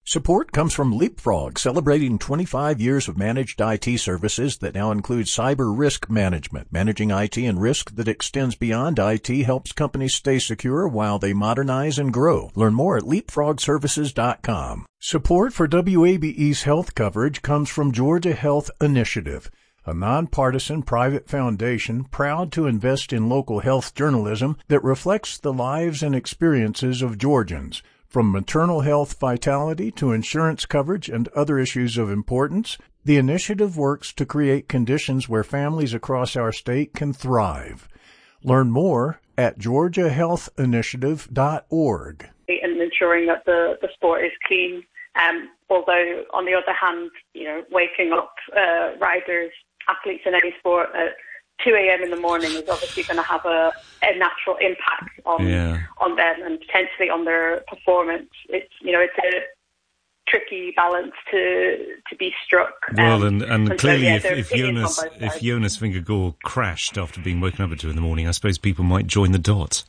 Support comes from Leapfrog, celebrating 25 years of managed IT services that now include cyber risk management. Managing IT and risk that extends beyond IT helps companies stay secure while they modernize and grow. Learn more at leapfrogservices.com. Support for WABE's health coverage comes from Georgia Health Initiative, a nonpartisan private foundation proud to invest in local health journalism that reflects the lives and experiences of Georgians. From maternal health vitality to insurance coverage and other issues of importance, the initiative works to create conditions where families across our state can thrive. Learn more at georgiahealthinitiative.org. And ensuring that the sport is clean. Although, on the other hand, waking up riders, athletes in any sport at 2 a.m. in the morning is obviously going to have a natural impact on them and potentially on their performance. It's a tricky balance to be struck. Well, and clearly, if Jonas Vingegaard crashed after being woken up at 2 in the morning, I suppose people might join the dots.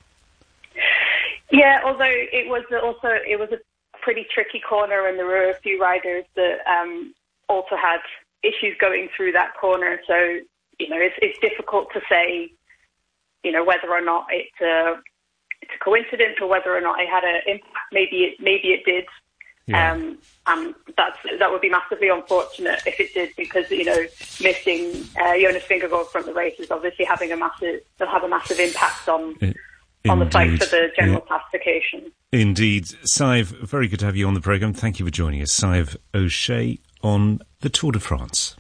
Yeah, although it was a pretty tricky corner, and there were a few riders that also had issues going through that corner. So, it's difficult to say, whether or not it's a coincidence or whether or not it had an impact. Maybe it did. Yeah. And that would be massively unfortunate if it did, because, missing Jonas Vingegaard from the race is obviously will have a massive impact on the fight for the general classification. Indeed. Sive, very good to have you on the programme. Thank you for joining us. Sive O'Shea on the Tour de France.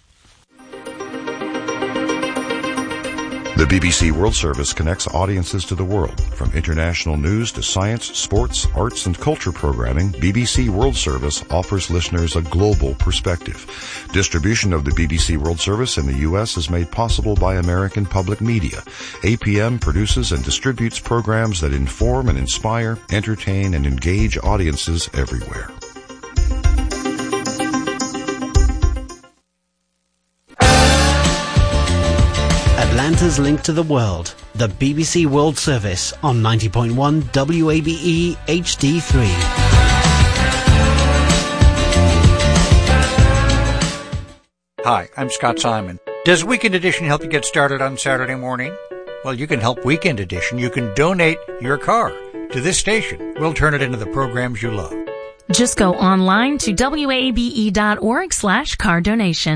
The BBC World Service connects audiences to the world. From international news to science, sports, arts and culture programming, BBC World Service offers listeners a global perspective. Distribution of the BBC World Service in the U.S. is made possible by American Public Media. APM produces and distributes programs that inform and inspire, entertain and engage audiences everywhere. Atlanta's link to the world, the BBC World Service on 90.1 WABE HD3. Hi, I'm Scott Simon. Does Weekend Edition help you get started on Saturday morning? Well, you can help Weekend Edition. You can donate your car to this station. We'll turn it into the programs you love. Just go online to wabe.org/car donation.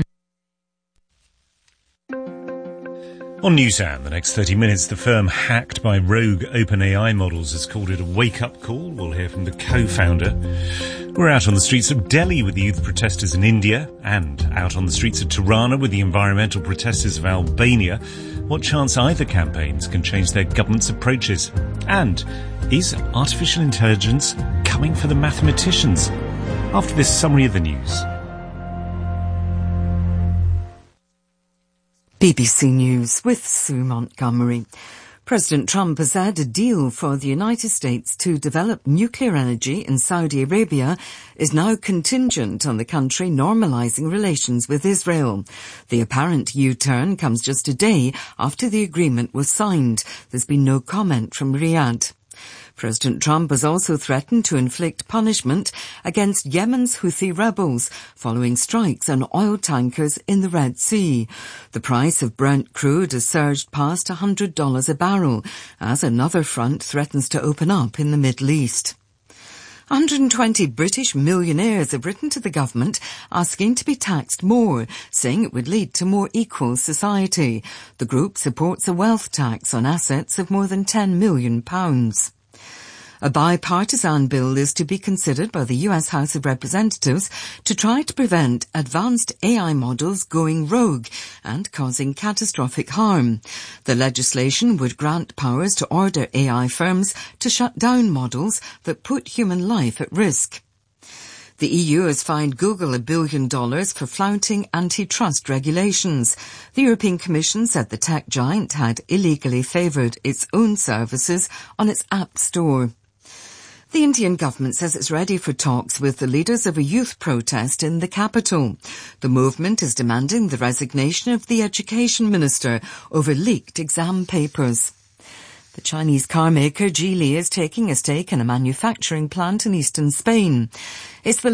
On Newshour, the next 30 minutes, the firm hacked by rogue OpenAI models has called it a wake-up call. We'll hear from the co-founder. We're out on the streets of Delhi with the youth protesters in India and out on the streets of Tirana with the environmental protesters of Albania. What chance either campaigns can change their government's approaches? And is artificial intelligence coming for the mathematicians? After this summary of the news. BBC News with Sue Montgomery. President Trump has had a deal for the United States to develop nuclear energy in Saudi Arabia is now contingent on the country normalising relations with Israel. The apparent U-turn comes just a day after the agreement was signed. There's been no comment from Riyadh. President Trump has also threatened to inflict punishment against Yemen's Houthi rebels following strikes on oil tankers in the Red Sea. The price of Brent crude has surged past $100 a barrel as another front threatens to open up in the Middle East. 120 British millionaires have written to the government asking to be taxed more, saying it would lead to more equal society. The group supports a wealth tax on assets of more than £10 million. A bipartisan bill is to be considered by the US House of Representatives to try to prevent advanced AI models going rogue and causing catastrophic harm. The legislation would grant powers to order AI firms to shut down models that put human life at risk. The EU has fined Google $1 billion for flouting antitrust regulations. The European Commission said the tech giant had illegally favoured its own services on its App Store. The Indian government says it's ready for talks with the leaders of a youth protest in the capital. The movement is demanding the resignation of the education minister over leaked exam papers. The Chinese car maker Geely is taking a stake in a manufacturing plant in eastern Spain. It's the